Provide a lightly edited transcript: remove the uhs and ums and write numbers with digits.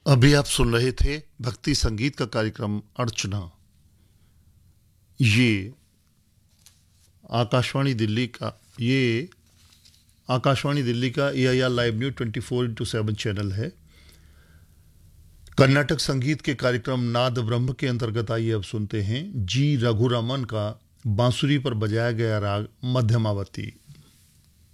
अभी आप सुन रहे थे भक्ति संगीत का कार्यक्रम अर्चना। ये आकाशवाणी दिल्ली का ये आकाशवाणी दिल्ली का AIR लाइव न्यूज 24/7 चैनल है। कर्नाटक संगीत के कार्यक्रम नाद ब्रह्म के अंतर्गत आइए अब सुनते हैं जी रघुरमन का बांसुरी पर बजाया गया राग मध्यमावती।